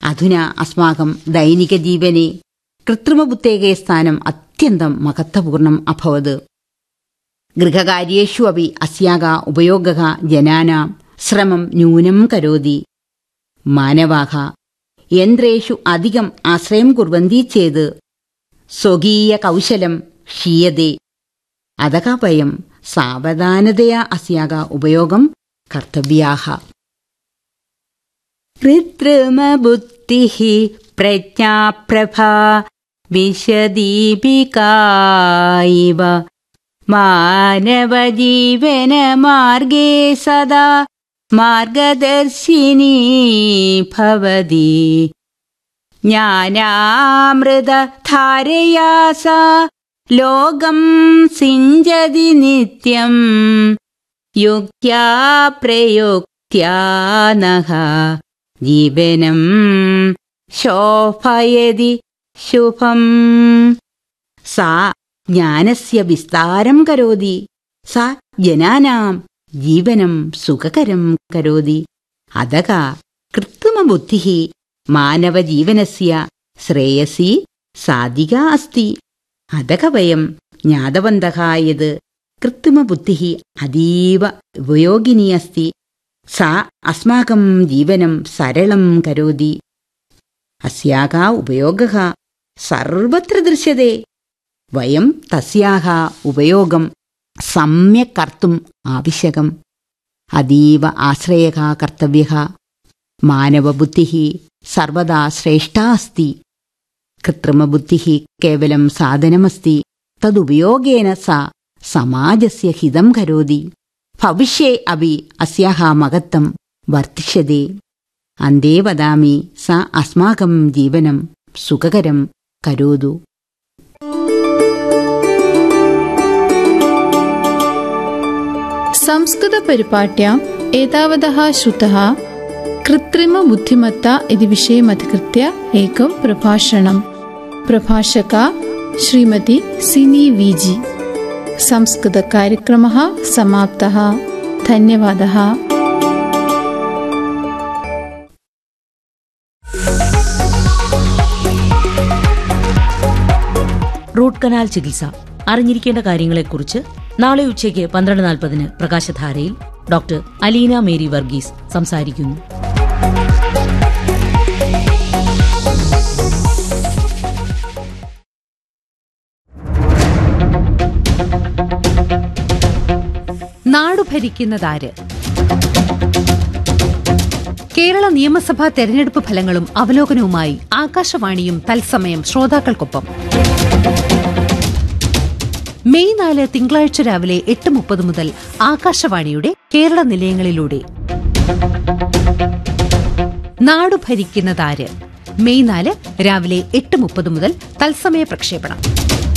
अधुना अस्माकं दैनिकजीवने कृत्रिमबुद्धेः स्थानम् अत्यन्तं महत्त्वपूर्णम् अभवत्। गृहकार्येषु अपि अस्याः उपयोगः जनानां श्रमं न्यूनं करोति। मानवाः यन्त्रेषु अधिकम् आश्रयं कुर्वन्ति चेत् स्वकीयकौशलं क्षीयते। अतः वयं सावधानतया अस्याः उपयोगं कर्तव्याः। कृत्रिमबुद्धिः प्रज्ञाप्रभा विशदीपिका इव मानवजीवनमार्गे सदा मार्गदर्शिनी भवति। ज्ञानामृतधारया सा लोकं सिञ्चति नित्यं युक्त्या प्रयुक्त्या नः जीवनं शोभयति शुभम्। सा ज्ञानस्य विस्तारं करोति। सा जनानां जीवनं सुखकरं करोति। अतः कृत्रिमबुद्धिः मानवजीवनस्य श्रेयसी साधिका अस्ति। अतः वयं ज्ञातवन्तः यत् कृत्रिमबुद्धिः अतीव उपयोगिनी अस्ति। सा अस्माकं जीवनं सरलं करोति। अस्याः उपयोगः सर्वत्र दृश्यते। वयं तस्याः उपयोगं सम्यक् कर्तुम् आवश्यकम्। अतीव आश्रयः कर्तव्यः। मानवबुद्धिः सर्वदा श्रेष्ठा अस्ति। कृत्रिमबुद्धिः केवलं साधनमस्ति। तदुपयोगेन सा समाजस्य हितं करोति। भविष्ये अपि अस्याः महत्त्वं वर्धिष्यते। अन्ते वदामि, सा अस्माकं जीवनं सुखकरं करोतु। संस्कृतपरिपाठ्याम् एतावतः श्रुतः कृत्रिमबुद्धिमत्ता इति विषयमधिकृत्य एकं प्रभाषणं। प्रभाषका श्रीमती सिनी वीजी। संस्कृतकार्यक्रमः समाप्तः। धन्यवादः। റൂട്ട് കനാൽ ചികിത്സ അറിഞ്ഞിരിക്കേണ്ട കാര്യങ്ങളെക്കുറിച്ച് നാളെ ഉച്ചയ്ക്ക് 12:40 പ്രകാശധാരയിൽ ഡോക്ടർ അലീന മേരി വർഗീസ് സംസാരിക്കുന്നു. നാടു ഭരിക്കുന്നതാര്? കേരള നിയമസഭാ തെരഞ്ഞെടുപ്പ് ഫലങ്ങളും അവലോകനവുമായി ആകാശവാണിയും തത്സമയം ശ്രോതാക്കൾക്കൊപ്പം. മെയ് 4 തിങ്കളാഴ്ച രാവിലെ 8:30 മുതൽ ആകാശവാണിയുടെ കേരള നിലയങ്ങളിലൂടെ. നാടു ഭരിക്കുന്നതാര്? മെയ് 4 രാവിലെ 8:30 മുതൽ തത്സമയ പ്രക്ഷേപണം.